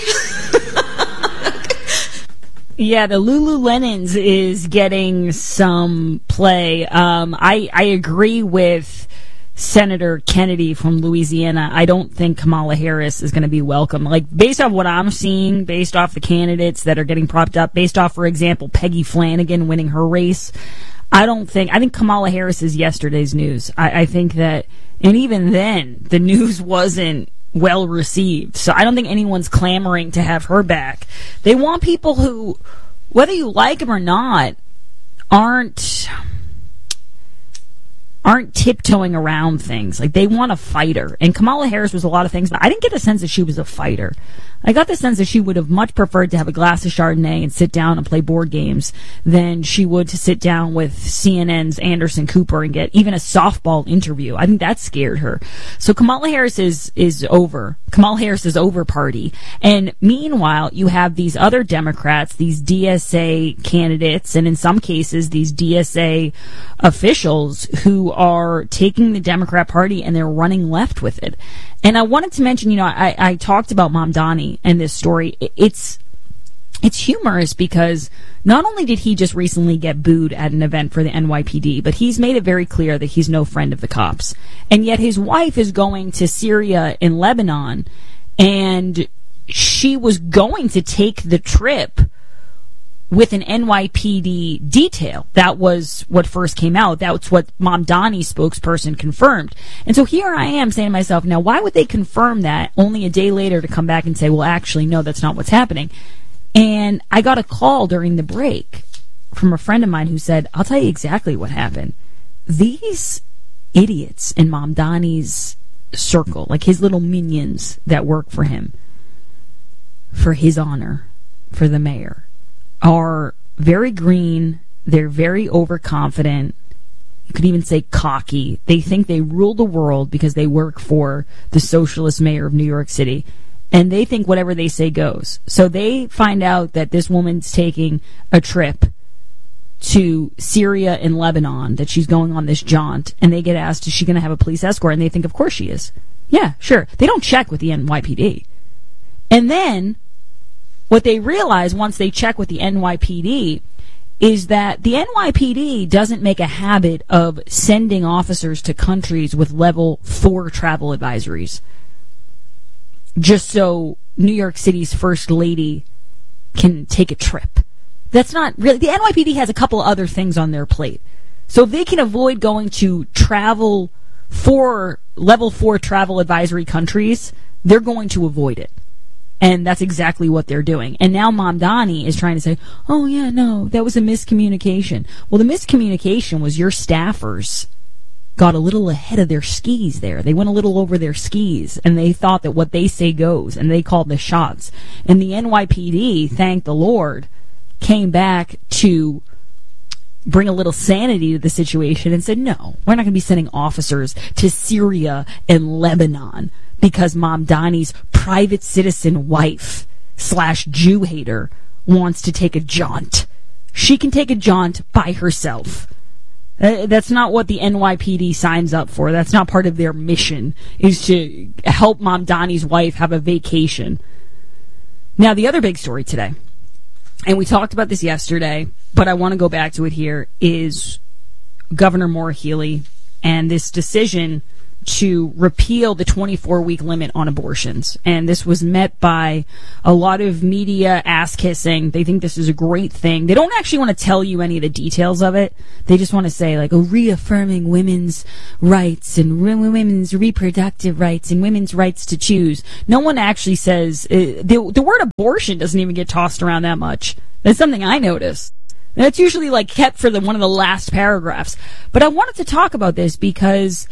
Yeah, the Lululemons is getting some play. I agree with Senator Kennedy from Louisiana. I don't think Kamala Harris is going to be welcome. Like, based off what I'm seeing, based off the candidates that are getting propped up, based off, for example, Peggy Flanagan winning her race, I think Kamala Harris is yesterday's news. I think that, and even then, the news wasn't well received. So I don't think anyone's clamoring to have her back. They want people who, whether you like them or not, aren't tiptoeing around things. Like, they want a fighter. And Kamala Harris was a lot of things, but I didn't get the sense that she was a fighter. I got the sense that she would have much preferred to have a glass of Chardonnay and sit down and play board games than she would to sit down with CNN's Anderson Cooper and get even a softball interview. I think that scared her. So Kamala Harris is over. Kamala Harris is over party. And meanwhile, you have these other Democrats, these DSA candidates, and in some cases, these DSA officials who are taking the Democrat Party and they're running left with it. And I wanted to mention, I talked about Mamdani and this story. It's humorous because not only did he just recently get booed at an event for the NYPD, but he's made it very clear that he's no friend of the cops. And yet his wife is going to Syria and Lebanon, and she was going to take the trip with an NYPD detail. That was what first came out. That's what Mamdani's spokesperson confirmed. And so here I am saying to myself, now why would they confirm that only a day later to come back and say, well, actually, no, that's not what's happening? And I got a call during the break from a friend of mine who said, I'll tell you exactly what happened. These idiots in Mamdani's circle, like his little minions that work for him, for his honor, for the mayor, are very green. They're very overconfident. You could even say cocky. They think they rule the world because they work for the socialist mayor of New York City. And they think whatever they say goes. So they find out that this woman's taking a trip to Syria and Lebanon, that she's going on this jaunt, and they get asked, is she going to have a police escort? And they think, of course she is. Yeah, sure. They don't check with the NYPD. And then what they realize once they check with the NYPD is that the NYPD doesn't make a habit of sending officers to countries with level 4 travel advisories just so New York City's first lady can take a trip. That's not really... The NYPD has a couple other things on their plate. So if they can avoid going to level 4 travel advisory countries, they're going to avoid it. And that's exactly what they're doing. And now Mamdani is trying to say, oh, yeah, no, that was a miscommunication. Well, the miscommunication was your staffers got a little ahead of their skis there. They went a little over their skis, and they thought that what they say goes, and they called the shots. And the NYPD, thank the Lord, came back to bring a little sanity to the situation and said, no, we're not going to be sending officers to Syria and Lebanon because Mamdani's private citizen wife / Jew hater wants to take a jaunt. She can take a jaunt by herself. That's not what the NYPD signs up for. That's not part of their mission, is to help Mamdani's wife have a vacation. Now, the other big story today, and we talked about this yesterday, but I want to go back to it here, is Governor Maura Healey and this decision to repeal the 24-week limit on abortions. And this was met by a lot of media ass-kissing. They think this is a great thing. They don't actually want to tell you any of the details of it. They just want to say, like, reaffirming women's rights and women's reproductive rights and women's rights to choose. No one actually says... the word abortion doesn't even get tossed around that much. That's something I noticed. That's usually, like, kept for one of the last paragraphs. But I wanted to talk about this because...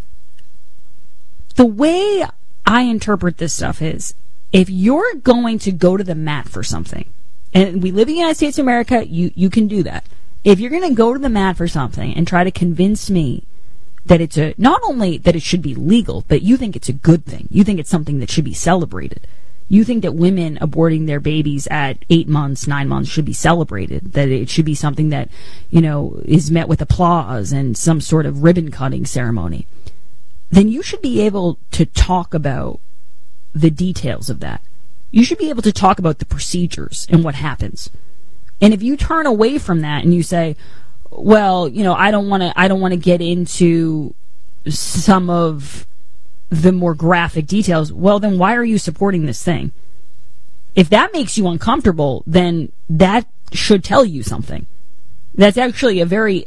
the way I interpret this stuff is, if you're going to go to the mat for something, and we live in the United States of America, you can do that. If you're going to go to the mat for something and try to convince me that it's not only that it should be legal, but you think it's a good thing. You think it's something that should be celebrated. You think that women aborting their babies at 8 months, 9 months should be celebrated, that it should be something that, is met with applause and some sort of ribbon cutting ceremony. Then you should be able to talk about the details of that. You should be able to talk about the procedures and what happens. And if you turn away from that and you say, well, I don't want to get into some of the more graphic details, well, then why are you supporting this thing? If that makes you uncomfortable, then that should tell you something. That's actually a very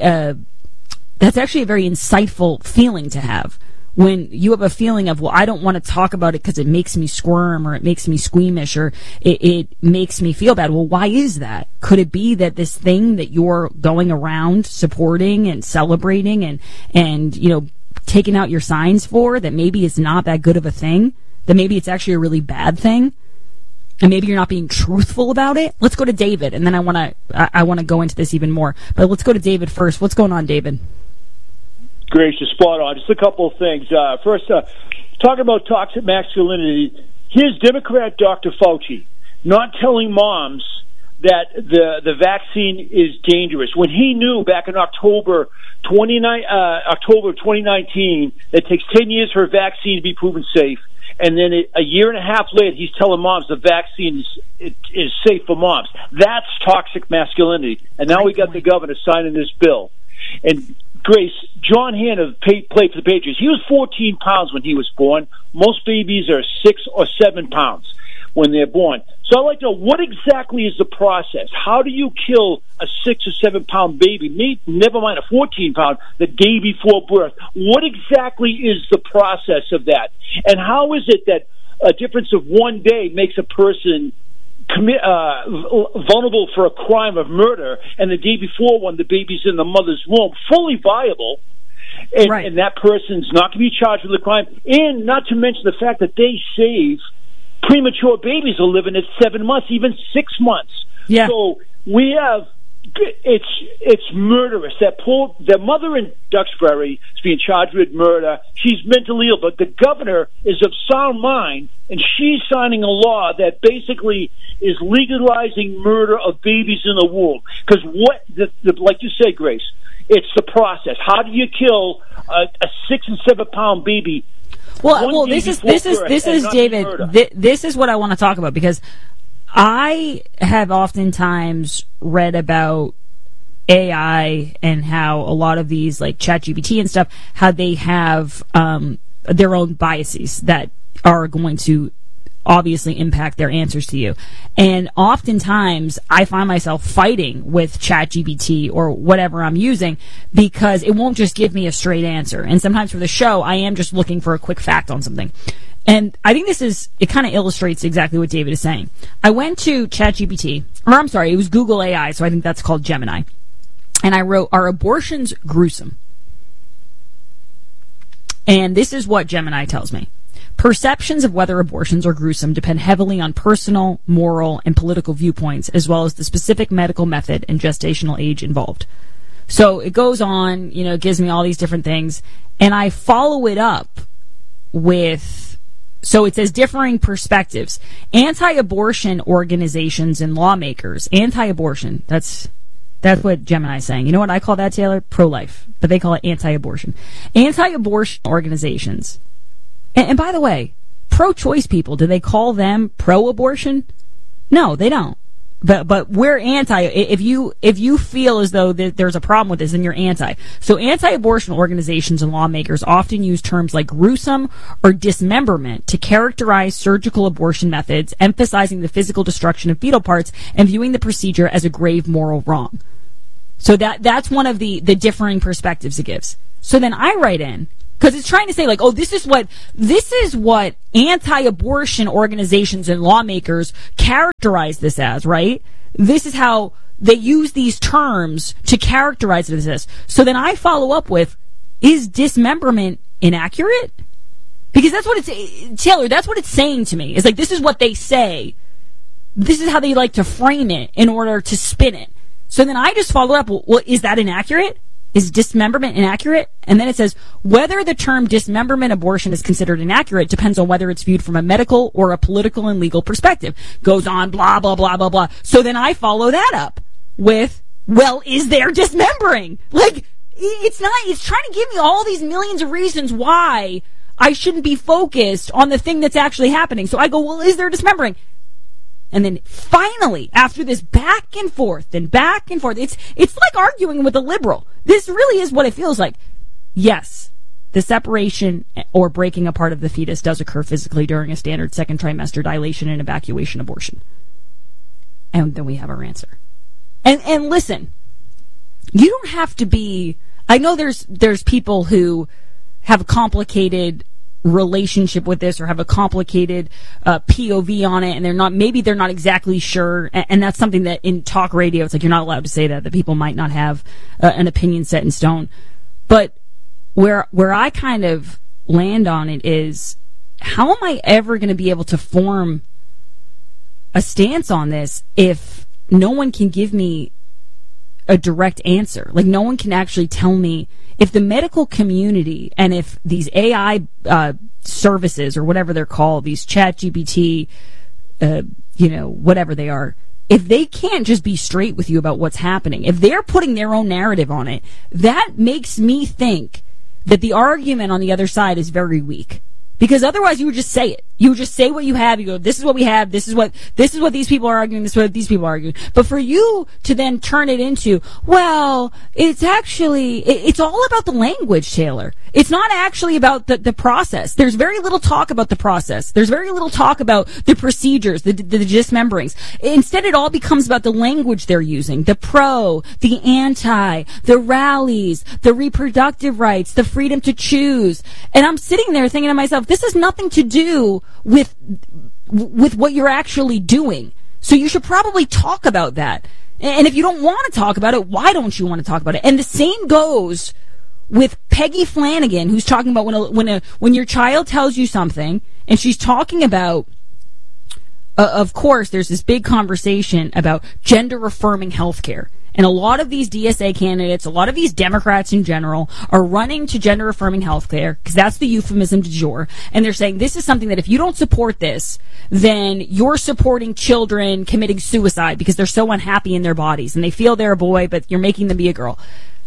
insightful feeling to have. When you have a feeling of, well, I don't want to talk about it because it makes me squirm or it makes me squeamish or it makes me feel bad. Well, why is that? Could it be that this thing that you're going around supporting and celebrating and taking out your signs for, that maybe is not that good of a thing? That maybe it's actually a really bad thing? And maybe you're not being truthful about it? Let's go to David, and then I want to go into this even more. But let's go to David first. What's going on, David? Gracious, spot on. Just a couple of things. First, talking about toxic masculinity, here's Democrat Dr. Fauci not telling moms that the vaccine is dangerous. When he knew back in October 2019 that it takes 10 years for a vaccine to be proven safe, and then a year and a half later he's telling moms the vaccine is safe for moms. That's toxic masculinity. And now we got the governor signing this bill. And Grace, John Hannah played for the Patriots. He was 14 pounds when he was born. Most babies are 6 or 7 pounds when they're born. So I'd like to know, what exactly is the process? How do you kill a 6 or 7 pound baby, never mind a 14 pound, the day before birth? What exactly is the process of that? And how is it that a difference of 1 day makes a person vulnerable for a crime of murder, and the day before, when the baby's in the mother's womb, fully viable, and that person's not going to be charged with a crime, and not to mention the fact that they save premature babies are living at 7 months, even 6 months. Yeah. So we have, it's murderous. Their mother in Duxbury is being charged with murder. She's mentally ill, but the governor is of sound mind, and she's signing a law that basically is legalizing murder of babies in the womb. Because like you say, Grace, it's the process. How do you kill a 6 and 7 pound baby? Well, this is David. This is what I want to talk about, because I have oftentimes read about AI and how a lot of these, like ChatGPT and stuff, how they have their own biases that are going to obviously impact their answers to you. And oftentimes I find myself fighting with ChatGPT or whatever I'm using because it won't just give me a straight answer. And sometimes for the show, I am just looking for a quick fact on something. And I think it kind of illustrates exactly what David is saying. I went to ChatGPT, or I'm sorry, it was Google AI, so I think that's called Gemini. And I wrote, "Are abortions gruesome?" And this is what Gemini tells me. Perceptions of whether abortions are gruesome depend heavily on personal, moral, and political viewpoints, as well as the specific medical method and gestational age involved. So it goes on, it gives me all these different things, and I follow it up with, so it says differing perspectives. Anti-abortion organizations and lawmakers, anti-abortion, that's what Gemini's saying. You know what I call that, Taylor? Pro-life. But they call it anti-abortion. Anti-abortion organizations. And by the way, pro-choice people, do they call them pro-abortion? No, they don't. But we're anti. If you feel as though there's a problem with this, then you're anti. So anti-abortion organizations and lawmakers often use terms like gruesome or dismemberment to characterize surgical abortion methods, emphasizing the physical destruction of fetal parts and viewing the procedure as a grave moral wrong. So that's one of the differing perspectives it gives. So then I write in, because it's trying to say, like, oh, this is what anti-abortion organizations and lawmakers characterize this as, right? This is how they use these terms to characterize it as this. So then I follow up with, is dismemberment inaccurate? Because that's what Taylor, that's what it's saying to me. It's like, this is what they say. This is how they like to frame it in order to spin it. So then I just follow up, well, is that inaccurate? Is dismemberment inaccurate? And then it says, whether the term dismemberment abortion is considered inaccurate depends on whether it's viewed from a medical or a political and legal perspective. Goes on, blah, blah, blah, blah, blah. So then I follow that up with, well, is there dismembering? Like, it's trying to give me all these millions of reasons why I shouldn't be focused on the thing that's actually happening. So I go, well, is there dismembering? And then finally, after this back and forth, it's like arguing with a liberal. This really is what it feels like. Yes, the separation or breaking apart of the fetus does occur physically during a standard second trimester dilation and evacuation abortion. And then we have our answer. And listen, you don't have to be, I know there's people who have a complicated relationship with this or have a complicated POV on it, and they're not exactly sure, and that's something that in talk radio it's like you're not allowed to say that people might not have an opinion set in stone. But where I kind of land on it is, how am I ever going to be able to form a stance on this if no one can give me a direct answer? Like, no one can actually tell me. If the medical community and if these AI services or whatever they're called, these ChatGPT, whatever they are, if they can't just be straight with you about what's happening, if they're putting their own narrative on it, that makes me think that the argument on the other side is very weak. Because otherwise you would just say it. You would just say what you have. You go, this is what we have. This is what these people are arguing. This is what these people are arguing. But for you to then turn it into, well, it's all about the language, Taylor. It's not actually about the process. There's very little talk about the process. There's very little talk about the procedures, the dismemberings. Instead, it all becomes about the language they're using. The pro, the anti, the rallies, the reproductive rights, the freedom to choose. And I'm sitting there thinking to myself, this has nothing to do with what you're actually doing. So you should probably talk about that. And if you don't want to talk about it, why don't you want to talk about it? And the same goes with Peggy Flanagan, who's talking about when your child tells you something, and she's talking about, of course, there's this big conversation about gender-affirming healthcare. And a lot of these DSA candidates, a lot of these Democrats in general, are running to gender-affirming healthcare, because that's the euphemism du jour. And they're saying this is something that if you don't support this, then you're supporting children committing suicide because they're so unhappy in their bodies. And they feel they're a boy, but you're making them be a girl.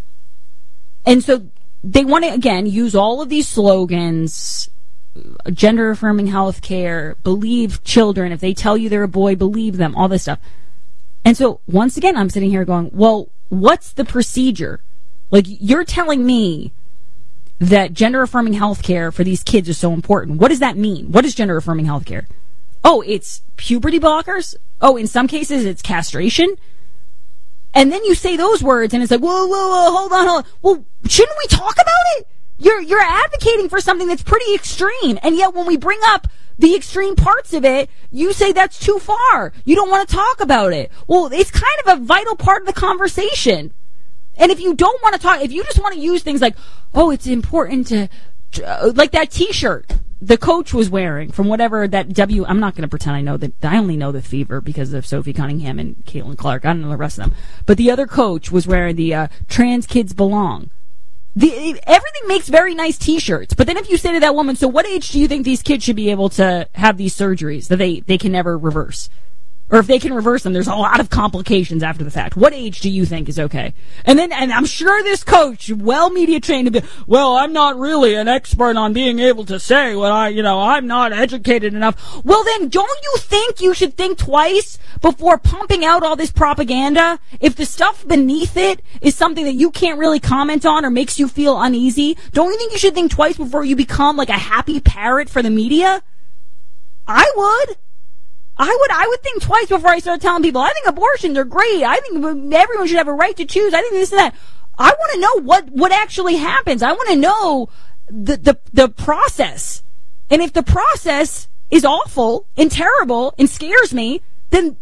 And so they want to, again, use all of these slogans, gender-affirming healthcare, believe children. If they tell you they're a boy, believe them, all this stuff. And so, once again, I'm sitting here going, well, what's the procedure? Like, you're telling me that gender-affirming healthcare for these kids is so important. What does that mean? What is gender-affirming healthcare? Oh, it's puberty blockers? Oh, in some cases it's castration? And then you say those words, and it's like, whoa, hold on. Well, shouldn't we talk about it? You're advocating for something that's pretty extreme, and yet when we bring up the extreme parts of it, you say that's too far. You don't want to talk about it. Well, it's kind of a vital part of the conversation. And if you don't want to talk, if you just want to use things like, oh, it's important to, like that T-shirt the coach was wearing from whatever that I'm not going to pretend I know that. I only know the Fever because of Sophie Cunningham and Caitlin Clark. I don't know the rest of them. But the other coach was wearing the Trans Kids Belong. Everything makes very nice T-shirts. But then if you say to that woman, so what age do you think these kids should be able to have these surgeries that they can never reverse? Or if they can reverse them, there's a lot of complications after the fact. What age do you think is okay? And I'm sure this coach, well media trained, to be, well, I'm not really an expert on being able to say what I'm not educated enough. Well, then don't you think you should think twice before pumping out all this propaganda? If the stuff beneath it is something that you can't really comment on or makes you feel uneasy, don't you think you should think twice before you become like a happy parrot for the media? I would think twice before I start telling people, I think abortions are great. I think everyone should have a right to choose. I think this and that. I want to know what actually happens. I want to know the process. And if the process is awful and terrible and scares me, then